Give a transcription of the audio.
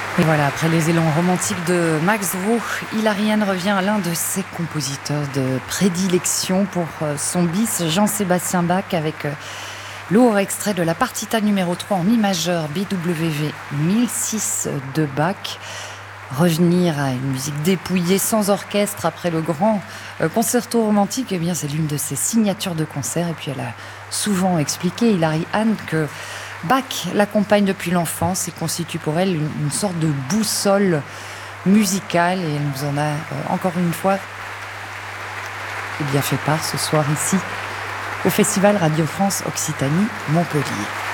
Et voilà, après les élans romantiques de Max Bruch, Hilary Hahn revient à l'un de ses compositeurs de prédilection pour son bis, Jean-Sébastien Bach, avec lourd extrait de la partita numéro 3 en mi majeur BWV 1006 de Bach. Revenir à une musique dépouillée sans orchestre après le grand concerto romantique, eh bien c'est l'une de ses signatures de concert. Et puis elle a souvent expliqué, Hilary Hahn, que Bach l'accompagne depuis l'enfance et constitue pour elle une sorte de boussole musicale. Et elle nous en a encore une fois fait part ce soir ici au Festival Radio France Occitanie Montpellier.